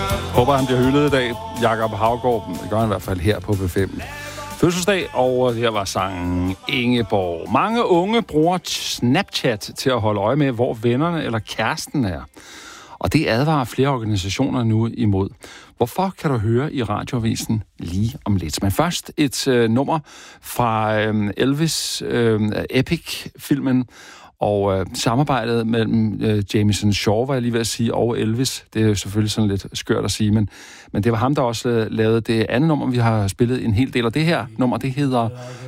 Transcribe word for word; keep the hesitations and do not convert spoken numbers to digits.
Håber, han bliver hyldet i dag. Jakob Haugaard, det gør han i hvert fald her på B fem. Fødselsdag, og her var sangen Ingeborg. Mange unge bruger Snapchat til at holde øje med, hvor vennerne eller kæresten er. Og det advarer flere organisationer nu imod. Hvorfor kan du høre i radioavisen lige om lidt? Men først et øh, nummer fra øh, Elvis, øh, Epic-filmen, og øh, samarbejdet mellem øh, Jameson Shaw, var jeg lige ved at sige, og Elvis. Det er jo selvfølgelig sådan lidt skørt at sige, men, men det var ham, der også øh, lavede det andet nummer, vi har spillet en hel del af. Det her nummer, det hedder